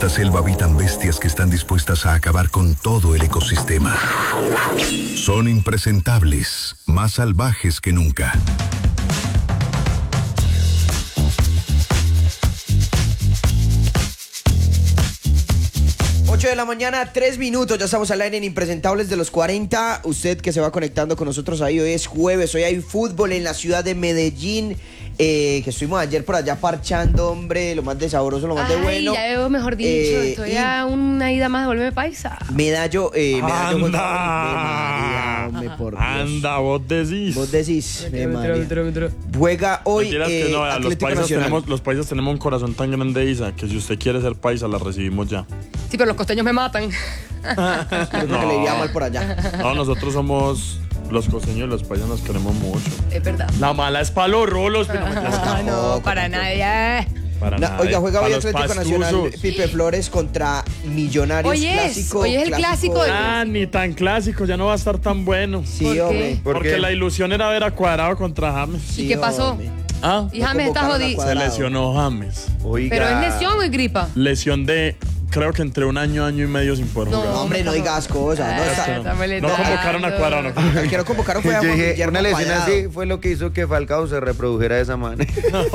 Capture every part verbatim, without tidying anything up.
esta selva habitan bestias que están dispuestas a acabar con todo el ecosistema. Son impresentables, más salvajes que nunca. ocho de la mañana, tres minutos, ya estamos al aire en Impresentables de los cuarenta. Usted que se va conectando con nosotros ahí, hoy es jueves, hoy hay fútbol en la ciudad de Medellín. Eh, que estuvimos ayer por allá parchando, hombre, lo más de sabroso, lo más Ay, de bueno. ya veo, mejor dicho, Eh, estoy y- a una ida más de volverme paisa. Medallo, eh, medallo Anda. juega- Ave María, hombre, por Dios. Anda, vos decís. Vos decís, Ave María. Metro, metro, metro. Juega hoy Mentiras que eh, no, vea, los, Atlético paisas Nacional. tenemos, los paisas tenemos un corazón tan grande, Isa, que si usted quiere ser paisa, la recibimos ya. Sí, pero los costeños me matan. Yo creo que le iría mal por allá. No, nosotros somos los costeños y los paisas nos queremos mucho. Es verdad. La mala es para los rolos, pero no, Ah, no, tampoco, para tampoco. nadie. para Na- nada. oiga, juega Pa' hoy los Atlético Nacional, pastusos. Pipe Flores contra Millonarios. Hoy es, clásico, hoy es el clásico de- Ah, ni tan clásico, ya no va a estar tan bueno. Sí, ¿Por qué? hombre. ¿Por Porque qué? la ilusión era ver a Cuadrado contra James. Sí, ¿Y qué pasó? hombre. Ah, Y James está convocaron a jodido. se Cuadrado. lesionó James. Oiga. ¿Pero es lesión o es gripa? Lesión de, creo que entre un año, año y medio sin poder No, jugar. No, hombre, no digas cosas. No, Ah, está- está No molestando. convocaron a Cuadrado. no. El que no convocaron fue a Yo Juan dije, Guillermo una lesión Cuadrado. así fue lo que hizo que Falcao se reprodujera de esa manera.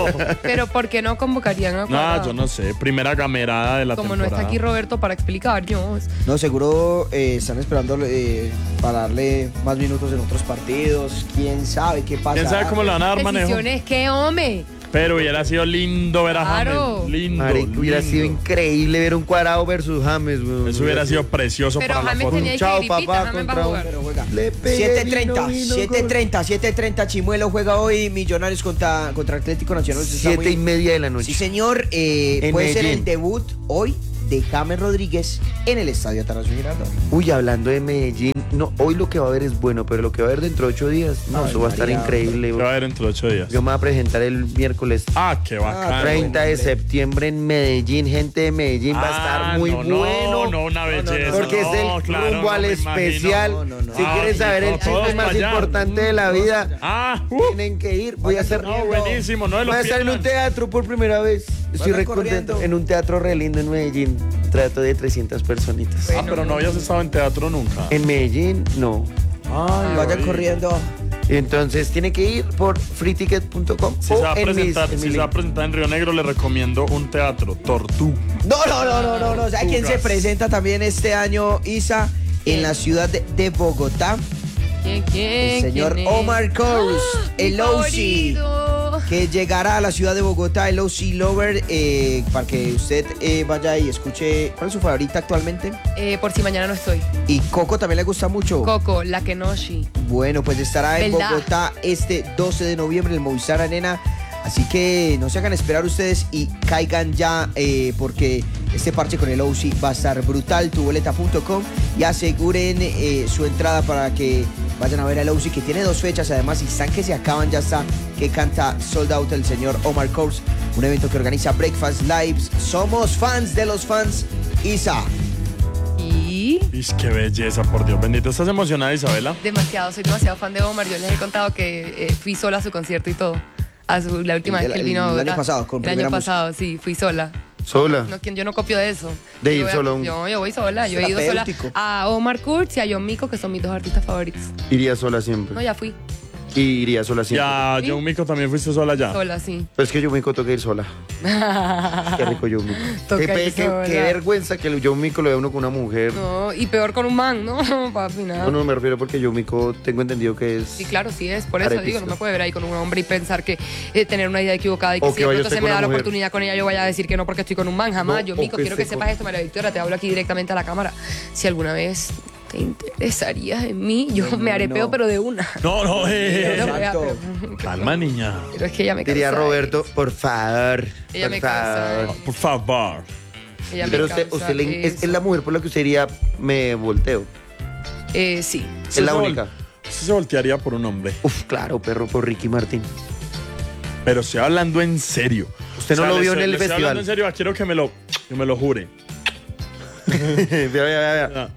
Pero ¿por qué no convocarían a No, Cuadrado? yo no sé. Primera gamerada de la Como no temporada. está aquí Roberto para explicar, yo. No, seguro eh, están esperando eh, para darle más minutos en otros partidos. ¿Quién sabe qué pasa? ¿Quién sabe cómo le van a dar manejo? Decisiones, ¿qué, hombre? Pero hubiera sido lindo ver a Claro. James. Lindo. Marico, hubiera lindo. sido increíble ver un Cuadrado versus James, weón. Eso hubiera sido precioso Pero para la James foto. tenía que Chao, gripita, papá, James va a contra un- jugar. Pero juega. Le pegué, siete vino, treinta, vino, siete gol. treinta, siete treinta. Chimuelo juega hoy Millonarios contra, contra Atlético Nacional. Está Siete muy- y media de la Sí, noche. señor. eh, En puede ser Medellín. el debut hoy de James Rodríguez en el Estadio Atanasio Girardot. Uy, hablando de Medellín, no, hoy lo que va a haber es bueno, pero lo que va a haber dentro de ocho días, no, Ay, eso va a estar María, increíble. Se va a ver entre ocho días. Yo me voy a presentar el miércoles Ah, qué bacano. treinta de hombre. septiembre en Medellín. Gente de Medellín va a estar Ah, muy no, no, bueno. No, una belleza. Porque no, es el claro, rumbo al no me imagino. especial. No, no, no. Si Ah, quieren sí, saber el todos chisme más para allá. importante de la vida, Ah, uh, tienen que ir. Voy a hacer. no, buenísimo. No me lo Voy a estar en un pierdan. teatro por primera vez. Estoy Vaya re corriendo. contento. En un teatro re lindo en Medellín. Trato de trescientas personitas. Ah, pero no habías estado en teatro nunca. En Medellín, no. Ay, Vayan oye. corriendo. Entonces tiene que ir por free ticket punto com. Si se va a en mis- presentar, en si mi se va a link. presentar en Río Negro, le recomiendo un teatro, Tortú. No, no, no, no, no, no. ¿Sabe quién se Tugas. presenta también este año, Isa? En la ciudad de, de Bogotá. ¿Quién, quién? El señor quién es? Omar Course, ¡Ah! el Mi O C, favorito. que llegará a la ciudad de Bogotá, el O C Lover, eh, para que usted eh, vaya y escuche. ¿Cuál es su favorita actualmente? Eh, por si mañana no estoy. Y Coco también le gusta mucho. Coco, la Kenoshi. Bueno, pues estará en ¿Verdad? Bogotá este doce de noviembre en el Movistar Arena. Así que no se hagan esperar ustedes y caigan ya eh, porque este parche con el O C va a estar brutal. tu boleta punto com y aseguren eh, su entrada para que vayan a ver al O C, que tiene dos fechas. Además, y están que se acaban, ya está que canta Sold Out el señor Omar Course. Un evento que organiza Breakfast Lives. Somos fans de los fans. Isa. Y Ish, qué belleza, por Dios bendito. ¿Estás emocionada, Isabela? demasiado, soy demasiado fan de Omar. Yo les he contado que eh, fui sola a su concierto y todo. A su, la última El- vez que él el- vino a el Bogotá. año pasado, con El año primera pasado, sí, fui sola. Sola. No, quien- yo no copio de eso. De ir Yo voy a- solo a un- Yo, yo voy sola. Yo he ido sola Terapéutico. a Omar Kurz y a John Mico, que son mis dos artistas favoritos. Iría sola siempre. No, ya fui. Y iría sola siempre. Ya, ¿Sí? John Mico también fuiste sola ya. Sola, sí. Pero es que yo me toca ir sola. Qué rico yo Mico. Toca Qué, pe- ir qué- sola. qué vergüenza que el yo Mico lo vea uno con una mujer. No, y peor con un man, ¿no? Papi, nada. No, no me refiero porque yo Mico tengo entendido que es. Sí, claro, sí es. Por eso Arepisto. digo, no me puede ver ahí con un hombre y pensar que eh, tener una idea equivocada y que O si que de vaya pronto usted se con me da una la mujer. oportunidad con ella, yo vaya a decir que no porque estoy con un man. Jamás. No, Yo, o Mico, que quiero que esté sepas con- esto, María Victoria. Te hablo aquí directamente a la cámara. Si alguna vez te interesarías en mí, yo No, me haré no. peo, pero de una. No, no, eh. Pero, Exacto. pero- Calma, niña. pero es que ella me Diría causa- Roberto, por favor. Ella por me causa- favor. Por favor. ella me Pero usted, causa usted le- es, eso. es la mujer por la que usted diría, me volteo. Eh, sí. Es la Se vol- única. Sí se voltearía por un hombre. Uf, claro, perro, por Ricky Martín. Pero estoy hablando en serio. Usted no lo le vio estoy- en el le estoy hablando festival. en serio, quiero que me lo, que me lo jure. vea, vea, vea, vea. Ah.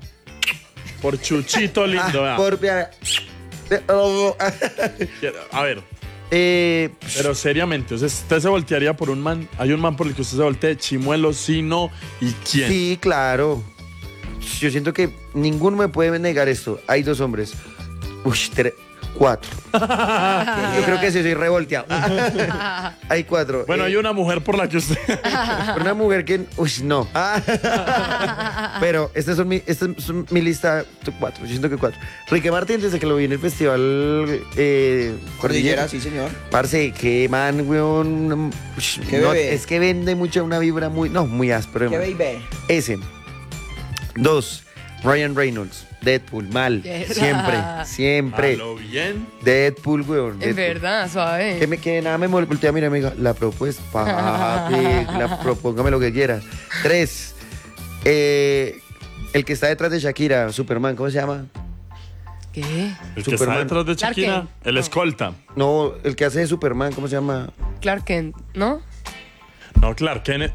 Por Chuchito lindo, Ah, vea. por, vea, vea. Oh, Quiero- A ver, Eh, Pero seriamente, o sea, usted se voltearía por un man. Hay un man por el que usted se voltee, Chimuelo, sí, no, ¿y quién? sí, claro. Yo siento que ninguno me puede negar esto. Hay dos hombres. Uy, tres, cuatro. Yo creo que sí soy revolteado. Hay cuatro. Bueno, Eh, hay una mujer por la que usted. Una mujer que. Uy, no. Pero estas son mi, esta es mi lista. Cuatro. Yo siento que cuatro. Ricky Martin, desde que lo vi en el festival. Eh, Cordillera, sí, señor. Parce, qué man, weón. Ush, Qué no, bebé. es que vende mucha una vibra muy. No, muy áspero. ¿Qué man. baby? Ese. Dos. Ryan Reynolds. Deadpool, mal. ¿Verdad? Siempre, siempre. A lo bien. Deadpool, weón. Es Deadpool. verdad, suave. Que, me, que nada me voltea, mira, amiga, la propuesta, papi, la propóngame lo que quiera. Tres, eh, el que está detrás de Shakira, Superman, ¿cómo se llama? ¿Qué? El que está Superman. detrás de Clark Shakira, Kent. el No. escolta. No, el que hace de Superman, ¿cómo se llama? Clark Kent, ¿no? No, Clark Kent.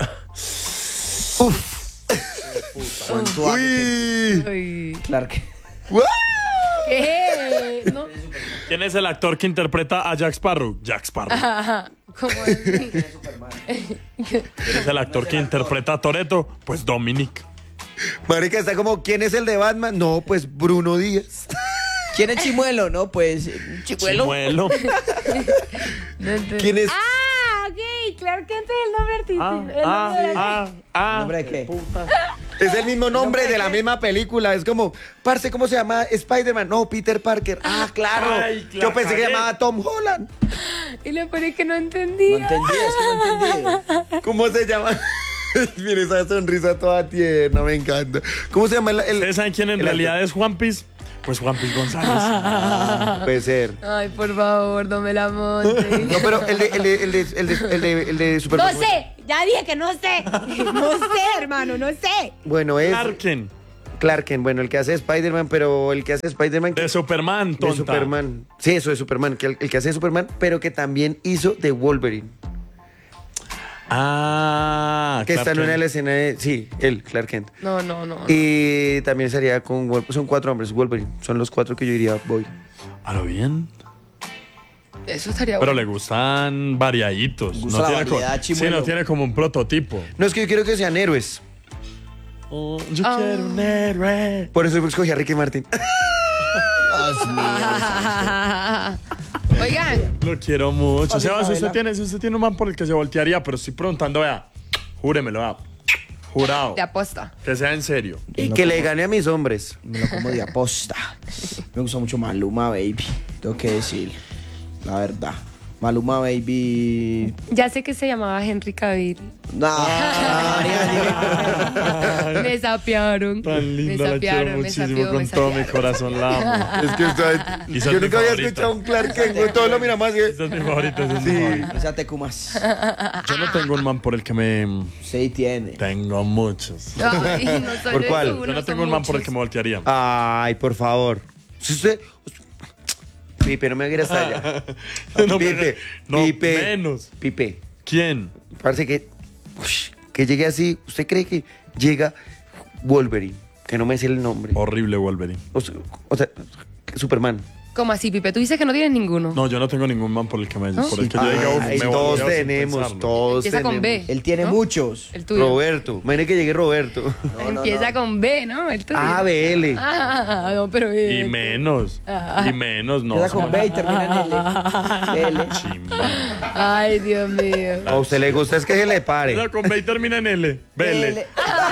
Uy, Ay. Clark. ¿Qué? ¿No? ¿Quién es el actor que interpreta a Jack Sparrow? Jack Sparrow. Ajá. ¿Cómo así? ¿Quién es el actor que interpreta a Toretto? Pues Dominic. marica, está como, ¿quién es el de Batman? No, pues Bruno Díaz. ¿Quién es Chimuelo? No, pues. Chimuelo. Chimuelo. No entendí. ¿Quién es? Ah, ok. Clark Kent es el nombre artístico. el Ah, nombre de la- ah, ah. ¿Nombre de qué? Es el mismo nombre de la misma película. Es como, parce, ¿cómo se llama? Spider-Man. No, Peter Parker. Ah, claro. Ay, Yo pensé que cagué. llamaba Tom Holland. Y le parece que no No entendía. entendí, es que no entendí. ¿Cómo se llama? Mira esa sonrisa toda tierna, me encanta. ¿Cómo se llama el, el- ¿Ustedes saben quién en el realidad es Juan Piz? Pues Juan Piz González. actor? Puede ser. Ay, por favor, no me la monte. No, pero el de, el de, el de, el de, el de, el de Superman. No sé, ya dije que no sé. No sé, hermano, no sé. Bueno, es Clark Kent. Clark Kent, bueno, el que hace Spider-Man, pero el que hace Spider-Man... De Superman, de tonta. Superman. Sí, eso de Superman, que el, el que hace de Superman, pero que también hizo de Wolverine. Ah, Que Clark está en una de Kent. las escenas de... Sí, él, Clark Kent. No, no, no. Y también sería con... Wol- Son cuatro hombres, Wolverine. Son los cuatro que yo diría, voy. A lo bien. Eso estaría Pero bueno. le gustan variaditos. Gusta no la tiene co- variedad, sí, Chimuelo. no tiene como un prototipo. No, es que yo quiero que sean héroes. Oh, yo Ah. quiero un héroe. Por eso escogí a Ricky Martin. Dios mío. Oigan, Lo quiero mucho. Oye, Sebas, si usted Isabela. tiene, si usted tiene un man por el que se voltearía, pero estoy preguntando, vea, júremelo, vea. Jurado. de aposta. Que sea en serio. Y que le gane a mis hombres. Me lo como de aposta. Me gusta mucho Maluma, baby. Tengo que decir. La verdad. Maluma, baby. Ya sé que se llamaba Henry Cavill. No, María, Me sapearon. Tan linda, me la quiero sapearon, me muchísimo. sapeó, Con me todo mi sapearon. corazón la amo. Es que usted, Y esa yo es mi nunca había favorita. escuchado a un Clark Kent. güey, Todos lo miramos así. Esa es mi favorita, esa es mi favorita. Esa te cumas. Yo no tengo un man por el que me... Sí, tiene. Tengo muchos. Ay, no solo ¿Por es cuál? uno, Yo no son tengo un man por el muchos. que me voltearía. Ay, por favor. Si usted... Pipe, no me hagas allá. No, Pipe, no, Pipe. menos. Pipe. ¿Quién? Parece que... ush, que llegue así. ¿Usted cree que llega Wolverine? Que no me sé el nombre. Horrible Wolverine. O sea, o sea, Superman. ¿Cómo así, Pipe? Tú dices que no tienes ninguno. No, yo no tengo ningún man por el que me... ¿No? Por el que yo diga, uf, Ay, me todos volteo sin tenemos, pensarlo. todos Empieza con tenemos. B. Él tiene ¿no? muchos. El tuyo. Roberto. Imagínate que llegue Roberto. No, no, Empieza no. con B, ¿no? El tuyo. Ah, B L. Ah, no, pero Y B. menos. Y menos, no. Empieza con B y termina en L. L. Chimba. Ay, Dios mío. A usted le gusta es que se le pare. Empieza con B y termina en L. Vele. L.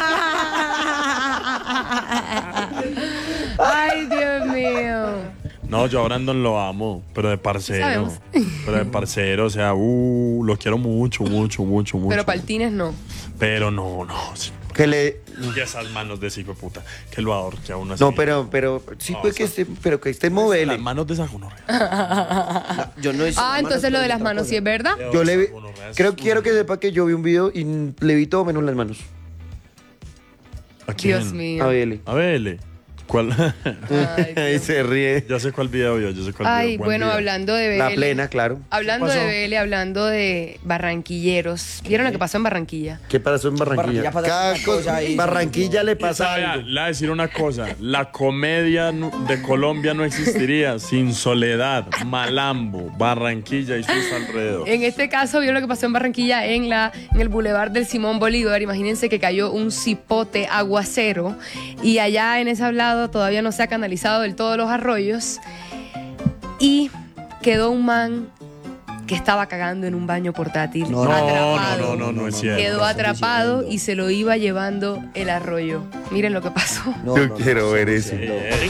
Ay, Dios mío. No, yo a Brandon lo amo, pero de parcero. Sabemos. Pero de parcero, o sea, uh, lo quiero mucho, mucho, mucho, mucho. Pero Paltines no. Pero no, no. sí. Que le... Y esas manos de ese hijo de puta. Que lo ahorque a uno así. No, pero, pero, sí No, puede o que sea, esté, pero que esté Las móvele. manos de esa gonorrea. Yo no hice Ah, las entonces manos, lo de pero las otra manos cosa. sí es verdad. Yo le vi, Gonorrea es creo, un- quiero que sepa que yo vi un video y le vi todo menos las manos. ¿A quién? Dios mío. A B L. A Vele. ¿Cuál? Ay, Ahí se ríe. Ya sé cuál video yo, yo sé cuál Ay, video. Buen bueno, video. hablando de La Vélez. plena, claro. Hablando ¿Qué pasó? de Vélez, hablando de barranquilleros. ¿Vieron lo que pasó en Barranquilla? ¿Qué pasó en Barranquilla? Barranquilla pasa Cada una co- cosa ahí. Barranquilla le Y pasa sabe, algo. le voy a decir una cosa, la comedia nu- de Colombia no existiría sin Soledad, Malambo, Barranquilla y sus alrededores. En este caso, vio lo que pasó en Barranquilla en, la, en el Boulevard del Simón Bolívar. Imagínense que cayó un cipote aguacero y allá en ese lado todavía no se ha canalizado del todo los arroyos y quedó un man que estaba cagando en un baño portátil. No, No, atrapado. no, no, no, no es cierto. Quedó atrapado y se lo iba llevando el arroyo. Miren lo que pasó. No, Yo no, no, quiero no, ver no, eso. no.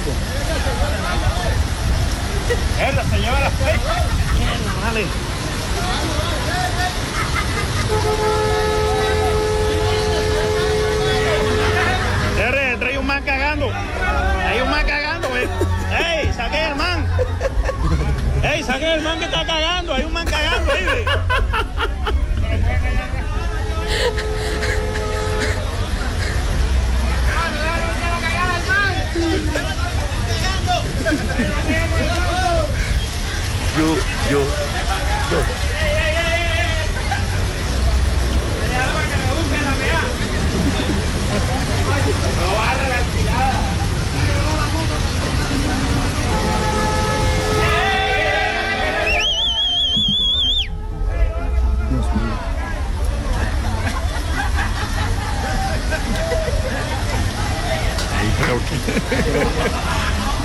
R, trae un man cagando. Hay un man cagando, güey. ¡Ey, saqué el man! ¡Ey, saqué el man que está cagando! Hay un man cagando ahí, güey. Yo, yo, yo. Ay, pero qué-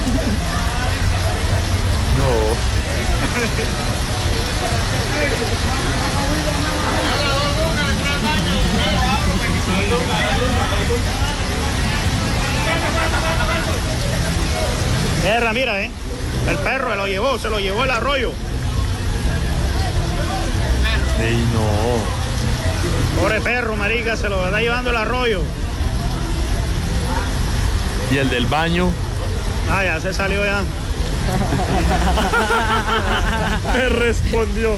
R, mira, eh. El perro se lo llevó, se lo llevó el arroyo. Ey, no. Pobre perro, marica, se lo está llevando el arroyo. Y el del baño Ah, ya se salió ya. me respondió.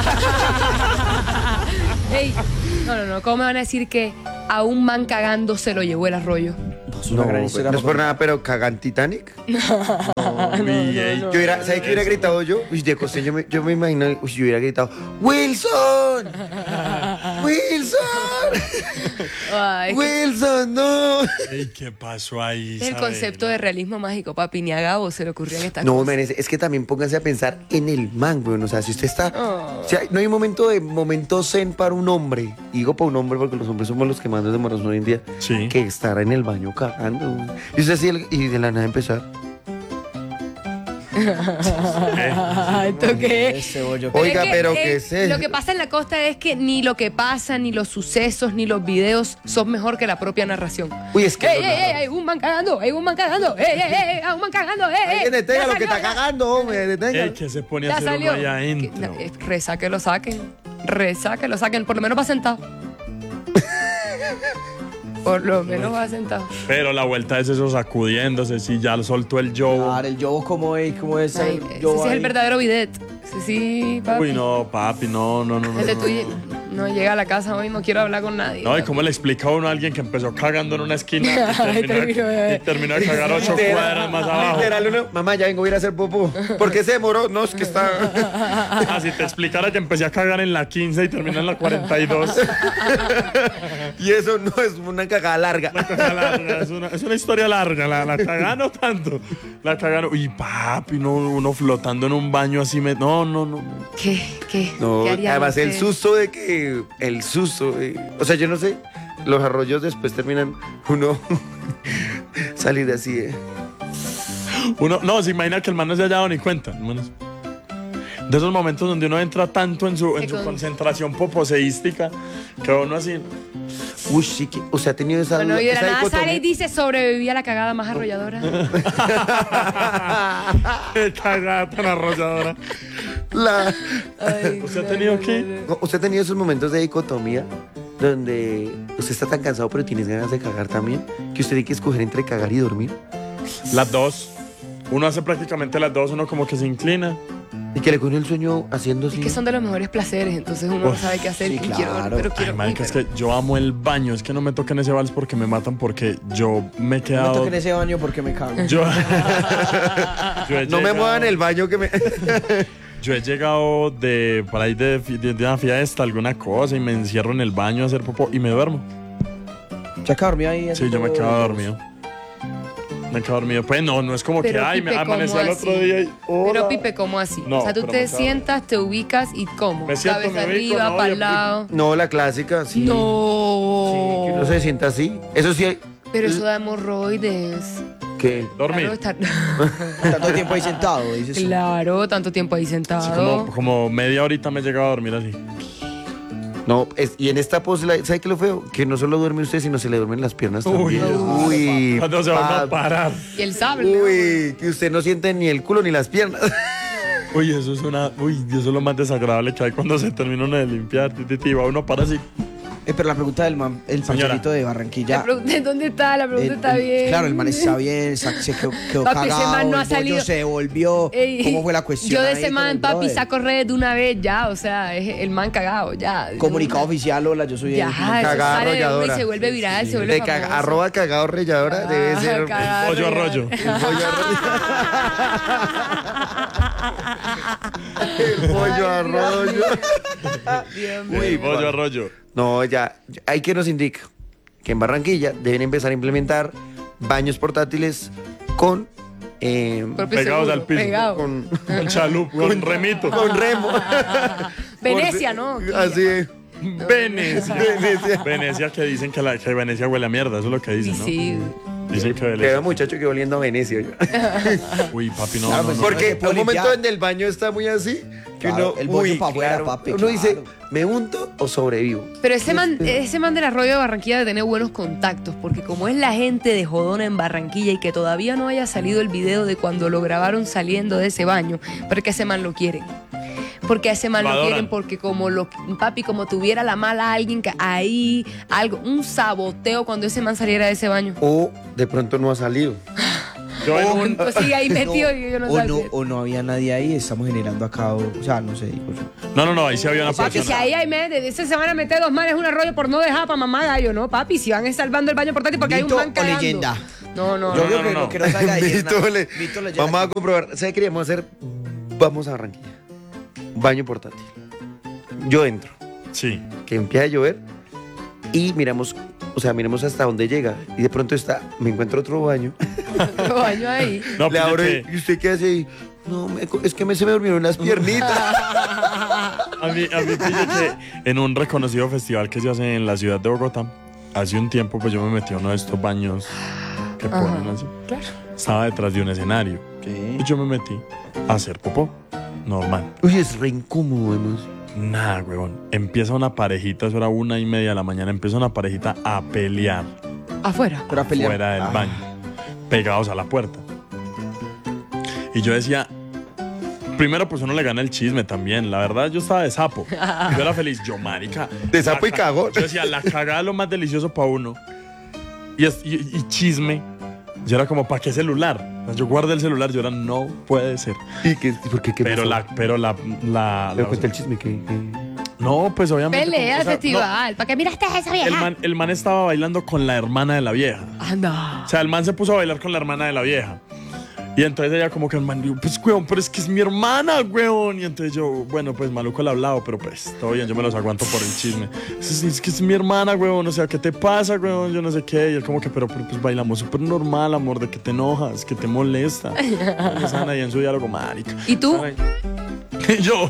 Ey, no, no, no. ¿Cómo me van a decir que a un man cagando se lo llevó el arroyo? Es una No, gran pues, historia. no es por nada, pero cagan Titanic. Uy, ey, Yo hubiera, ¿sabes qué hubiera gritado yo? Uy, de coste, yo me, yo me imagino, uy, yo hubiera gritado, ¡Wilson! ¡Wilson! Ay, ¡Wilson, no! ey, ¿qué pasó ahí? es el Isabel? concepto de realismo mágico, papi. Ni a Gabo se le ocurrían estas No, cosas. man, es, es que también pónganse a pensar en el man, weón. O sea, si usted está. Oh. O sea, no hay un momento de momento zen para un hombre. Y digo para un hombre porque los hombres somos los que más nos demoramos hoy en día. Sí. Que estar en el baño cagando. weón. Y usted así, el- y de la nada empezar. ¿Esto qué? Ese bollo. Pero Oiga, es que, pero eh, ¿qué es eso? Lo que pasa en la costa es que ni lo que pasa, ni los sucesos, ni los videos son mejor que la propia narración. Uy, es que. ¡Ey, lo ey, ey! narran. ¡Hay un man cagando! ¡Hay un man cagando! ¡Ey, ey, ey! ¡Hay un man cagando! ¡Ey, ey! Alguien detenga Ya lo que salió, está ya- cagando, hombre. Ey, Detenga. ¿qué se pone a Ya hacer salió. uno allá adentro? Que- no, eh, Reza que lo saquen. Reza que lo saquen. Por lo menos va sentado. Por lo menos va sentado. Pero la vuelta es eso sacudiéndose, si ya soltó el yobo. Claro, el yobo como es, como es Ay, el ese yobo sí es ahí. el verdadero bidet. Ese sí, papi. Uy, no, papi, no, no, no, no. Ese no, tú no. no llega a la casa hoy, no quiero hablar con nadie. No, ¿y cómo le explica a uno a alguien que empezó cagando en una esquina y Ay, terminó, terminó, de, eh. y terminó de cagar ocho Literal, cuadras más abajo? Literal, uno, mamá, ya vengo a ir a hacer popó. ¿Por qué se demoró? No, es que está. Ah, si te explicara que empecé a cagar en la quince y terminé en la cuarenta y dos. Y eso no es una cagada larga. Una cosa larga, es, una, es una historia larga, la, la cagada no tanto. La cagada, y papi, no, uno flotando en un baño así, me, no, no, no. no. ¿Qué? ¿Qué? No, ¿Qué harían además el ustedes? susto de que. El susto. de- o sea, yo no sé. Los arroyos después terminan uno salir así. eh. Uno, no, se imagina que el man no se haya dado ni cuenta. el man es- De esos momentos donde uno entra tanto en su, en Que su con- concentración poposeística que uno así. Uy, sí que. O sea, ha tenido esa. Bueno, y de la esa nada dicotomía. sale y dice sobreviví a la cagada más arrolladora. Qué cagada tan arrolladora. La- Ay, ¿Usted ha no, tenido no, qué? no, no. ¿Usted ha tenido esos momentos de dicotomía donde usted está tan cansado pero tienes ganas de cagar también? Que usted tiene que escoger entre cagar y dormir. Las dos. Uno hace prácticamente las dos, uno como que se inclina Y que le cogió el sueño haciendo así. Es que son de los mejores placeres, entonces uno no Uf, sabe qué hacer. sí, y quiero, claro. pero Ay, quiero. marica, y es pero- que yo amo el baño. Es que no me toquen ese vals porque me matan, porque yo me he No me quedado... toquen ese baño porque me cago. Yo, yo he No me llegado- muevan el baño que me... Yo he llegado de por ahí de, fi- de, de una fiesta, alguna cosa, y me encierro en el baño a hacer popó y me duermo. ¿Ya quedó dormido ahí? Sí, yo me quedo dormido. Me quedo dormido. Pues no, no es como Pero, que, ay, me Pipe, amanecí ¿cómo al otro así? día y... hola. Pero Pipe, ¿cómo así? No, o sea, tú pero te me quedo- sientas, te ubicas y ¿cómo? Me siento, Cabeza me ubico, arriba, no, para y- el lado. No, la clásica, sí. No. Sí, que uno se sienta así. Eso sí hay... Pero eso da hemorroides. ¿Qué? Dormir. Claro, estar- Tanto tiempo ahí sentado, dices. Claro, tanto tiempo ahí Sí, sentado. como, como media horita me he llegado a dormir así. No, es- y en esta pose, la- ¿sabe qué lo feo? Que no solo duerme usted, sino se le duermen las piernas Uy, también. Uy, ¿Cuándo se van a pa- parar? Y el sable. Uy, que usted no siente ni el culo ni las piernas. Uy, eso es una... Uy, eso es lo más desagradable que hay cuando se termina uno de limpiar. Ti, ti, ti, va uno para así. Eh, pero la pregunta del man, el Señora. parcerito de Barranquilla. La pregunta es dónde está, la pregunta el- está el- bien. Claro, el man está bien, sa- se quedó, quedó Papi, ese cagado, man no ha el bollo salido- se devolvió. Ey, ¿Cómo fue la cuestión? Yo de ahí ese con man, el papi, brother? saco redes de una vez ya. O sea, es el man cagado, ya. Comunicado oficial, hola, yo soy Ya, el... eso Cagada sale de uno y arrolladora. se vuelve viral, se vuelve De famoso. caga- arroba cagado relladora debe Ah, ser. cagada Pollo arrollada. arroyo. El pollo arroyo. El pollo arroyo. Uy, pollo arroyo. No, ya, hay que nos indica que en Barranquilla deben empezar a implementar baños portátiles con, eh, Propio Pegados seguro, al piso. pegado. con, Con chalup, con remito. con remo. Venecia, ¿no? Así es. Venecia. Venecia. Venecia, que dicen que, la, que Venecia huele a mierda, eso es lo que Sí, dicen, ¿no? sí. Dicen que Queda Venecia. muchacho que oliendo a Venecia. yo. Uy, papi, no, Claro, no, pues, no. Porque se hay puede un momento limpiar. donde el baño está muy así, que Claro, uno, el bollo uy, pa' afuera, claro, papi, uno claro. dice, ¿me unto o sobrevivo? Pero ese man, ese man del arroyo de Barranquilla debe tener buenos contactos, porque como es la gente de jodona en Barranquilla y que todavía no haya salido el video de cuando lo grabaron saliendo de ese baño, porque ese man lo quiere. Porque a ese man Lo lo, adoran. quieren, porque como lo, papi, como tuviera la mala alguien que ahí, algo, un saboteo cuando ese man saliera de ese baño. O de pronto no ha salido. Yo en un- Pues sigue ahí metido y yo no o, sé. no, o no había nadie ahí, estamos generando acá, o, o sea, no sé. o- No, no, no, ahí sí había una Papi, si persona. ahí hay meses, ese se van a meter dos manes en un arroyo por no dejar para mamá gallo, ¿no, papi? Si van a salvando el baño portátil porque hay un ¿Mito man o cagando. leyenda? No, no, Yo no. creo no, que no. lo que no salga de ahí es Mito, nada. le- Mito, leyenda. Vamos a comprobar. ¿Sabe qué queríamos hacer? Vamos a Barranquilla. Baño portátil. Yo entro, Sí. que empieza a llover y miramos, o sea, miremos hasta dónde llega. Y de pronto está, me encuentro otro baño. Otro baño ahí. No, Le pille abro que y ¿y usted qué hace ahí? No, me- es que me, se me durmieron las piernitas. a mí, a mí pille que en un reconocido festival que se hace en la ciudad de Bogotá, hace un tiempo pues yo me metí a uno de estos baños que Ajá. ponen así. Claro. Estaba detrás de un escenario. Sí. Y yo me metí a hacer popó. Normal. Uy, es re incómodo, además. Nada, huevón. Empieza una parejita, eso era una y media de la mañana, empieza una parejita a pelear Afuera. Pero a pelear. fuera del Ah. baño, pegados a la puerta. Y yo decía, primero pues uno le gana el chisme también. La verdad, yo estaba de sapo. Yo era feliz. Yo, marica. De sapo la y ca- cagón. Yo decía, la cagada es lo más delicioso para uno. Y, es- y- y chisme. Yo era como, ¿para qué celular? O sea, yo guardé el celular, yo era, no puede ser. ¿Y qué, y por qué, qué Pero pasó? la, pero la, la, Le la- cuenta el chisme que... que- no, pues obviamente. Pelea como- de o sea, festival. ¿Para qué miraste a esa no, vieja? el man, el man estaba bailando con la hermana de la vieja. Anda. O sea, el man se puso a bailar con la hermana de la vieja. Y entonces ella como que el man dijo, pues, weón, pero es que es mi hermana, weón. Y entonces yo, bueno, pues, maluco el hablado, pero pues, todo bien, yo me los aguanto por el chisme. Es, es que es mi hermana, weón, o sea, ¿qué te pasa, weón? Yo no sé qué. Y él como que, pero, pero pues, bailamos súper normal, amor, de que te enojas, que te molesta. Y están ahí en su diálogo, marica. ¿Y tú? Y yo...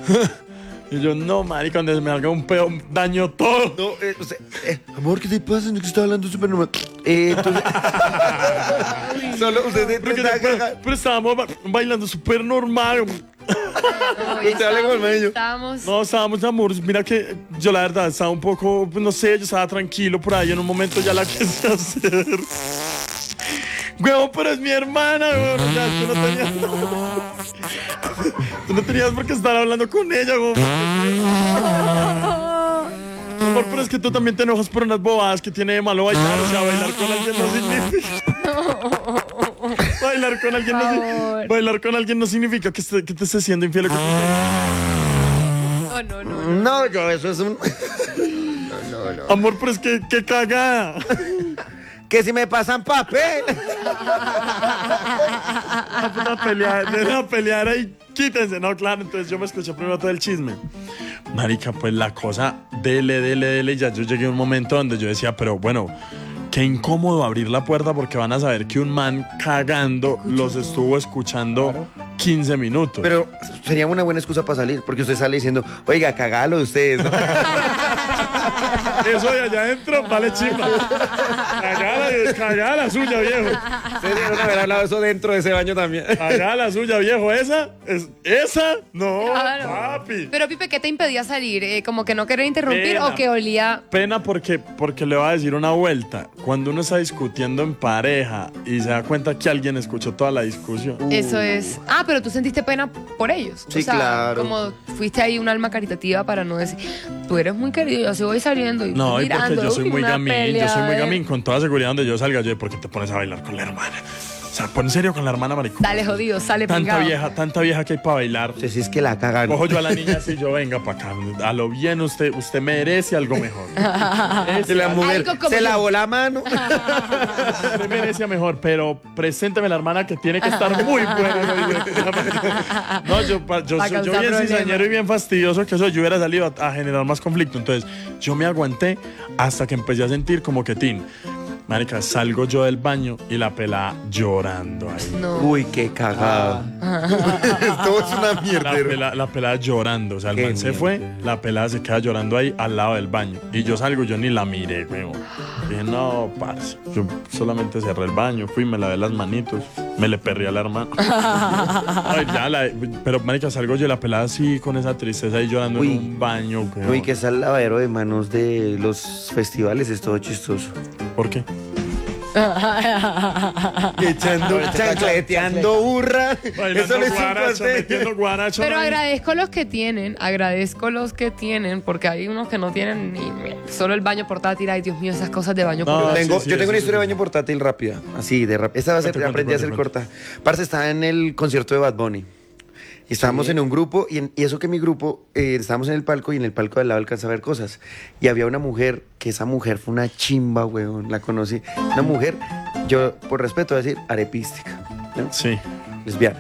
Y yo, no, marica, donde me haga un pedo, daño todo. No, eh, o sea, eh, amor, ¿qué te pasa? No, que estaba hablando súper normal. Eh, entonces... Solo usted Pero, que está te- pero- cagando. pero estábamos ba- bailando súper normal. No, y Usted habla con el medio. Estábamos. No, estábamos de amor. Mira que yo la verdad estaba un poco, pues no sé, yo estaba tranquilo por ahí. En un momento ya la quise hacer. Huevón, pero es mi hermana, huevón. O sea, tú no tenías... Tú no tenías por qué estar hablando con ella, huevón. Amor, pero es que tú también te enojas por unas bobadas que tiene de malo bailar. O sea, bailar con alguien no significa... Bailar bailar con alguien no, favor. bailar con alguien no significa que, esté- que te estés siendo infiel. o que te No, no, no. no. No, yo, eso es un. estés- Amor, pero es que, qué cagada. Que si me pasan papel. Una pelea, de una pelear ahí, quítense. No, claro, entonces yo me escuché primero todo el chisme. Marica, pues la cosa, dele, dele, dele. y Ya yo llegué a un momento donde yo decía, pero bueno, qué incómodo abrir la puerta porque van a saber que un man cagando los estuvo escuchando quince minutos. Pero sería una buena excusa para salir, porque usted sale diciendo, oiga, cagalo de ustedes. ¿no? Eso de allá adentro vale chimba. Cagada, cagada la suya, viejo. Ustedes debieron haber hablado eso dentro de ese baño también. Cagada la suya, viejo. Esa, es, esa, no, Claro. papi. Pero Pipe, ¿qué te impedía salir? Eh, ¿Como que no querer interrumpir Pena. o que olía? Pena porque, porque le voy a decir una vuelta. Cuando uno está discutiendo en pareja y se da cuenta que alguien escuchó toda la discusión. Eso es. Ah, pero tú sentiste pena por ellos. Sí, o sea, claro. Como fuiste ahí un alma caritativa para no decir, tú eres muy querido, yo así voy saliendo y No, y porque mirando, yo soy uy, muy una gamín, pelea, yo soy muy eh. gamín. Con toda seguridad donde yo salga, yo, ¿por qué te pones a bailar con la hermana? O sea, pon en serio con la hermana, marico. Dale, jodido, sale Tanta pingado. vieja, tanta vieja que hay para bailar. No sé si es que la cagan. Cojo yo a la niña así, yo venga para acá. A lo bien, usted, usted merece algo mejor. Y la mujer Algo como se yo. lavó la mano. Usted merece mejor, pero presénteme la hermana que tiene que estar muy buena. No, yo, pa- yo, Pa' soy- yo causar bien problemas. cizañero y bien fastidioso que soy. Yo hubiera salido a, a generar más conflicto. Entonces, yo me aguanté hasta que empecé a sentir como que, tin, marica, salgo yo del baño y la pelada llorando ahí. No. Uy, qué cagada. Esto es una La, mierda. pela- la pelada llorando, o sea, el Qué man se mierda. fue, la pelada se queda llorando ahí al lado del baño. Y yo salgo, yo ni la miré, weón. Dije, no, parce. Yo solamente cerré el baño, fui, me lavé las manitos, me le perré a la hermana. Ay, ya, la- pero, marica, salgo yo, la pelada así, con esa tristeza ahí llorando Uy. en un baño, weón. Uy, que es el lavadero de manos de los festivales, es todo chistoso. ¿Por qué? Echando, chancleteando burra. Bailando Eso le hizo un guaracho, pastel. metiendo guaracho. Pero ¿no? agradezco los que tienen, agradezco los que tienen, porque hay unos que no tienen ni solo el baño portátil. Ay, Dios mío, esas cosas de baño No, portátil. Tengo, sí, sí, yo tengo sí, una sí, historia de sí. baño portátil rápida. Así, de rápida. Esta va a ser, Cuente, aprendí a cuente, hacer cuente, corta. Parce, estaba en el concierto de Bad Bunny. Y estábamos en un grupo, y, en- y eso que mi grupo, eh, estábamos en el palco, y en el palco de al lado alcanza a ver cosas. Y había una mujer, que esa mujer fue una chimba, weón, la conocí. Una mujer, yo por respeto voy a decir, arepística, ¿no? Sí. Lesbiana.